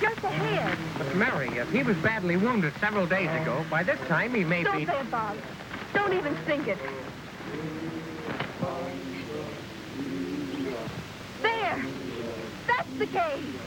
just ahead. But, Mary, if he was badly wounded several days ago, by this time he may Don't be... say it, Bob. Don't even think it. There! That's the cave!